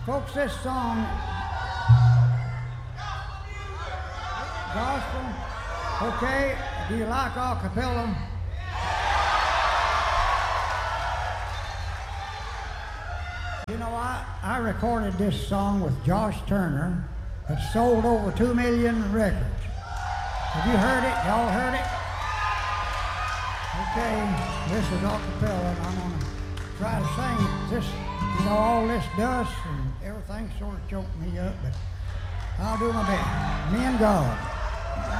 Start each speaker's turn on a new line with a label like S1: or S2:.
S1: Folks, this song, gospel, okay, do you like a cappella? You know, I recorded this song with Josh Turner that sold over 2 million records. Have you heard it? Y'all heard it? Okay, this is a cappella, and I'm going to try to sing this. You know, all this dust and everything sort of choked me up, but I'll do my best. Me and God.